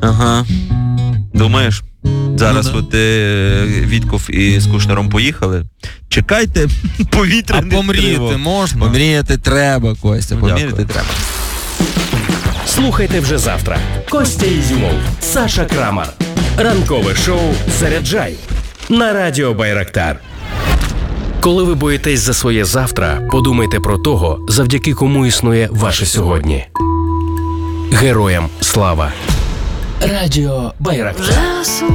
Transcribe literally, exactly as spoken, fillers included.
Ага. Думаєш? Зараз Ну, да. от е, Вітков і з Кушнером поїхали. Чекайте повітряний А помріяти тривог. можна? Помріяти треба, Костя, Ну, помріяти дякую. треба. Слухайте вже завтра. Костя Ізюмов, Саша Крамар. Ранкове шоу «Заряджай» на радіо Байрактар. Коли ви боїтесь за своє завтра, подумайте про того, завдяки кому існує ваше сьогодні. Героям слава. Радіо Байрактар.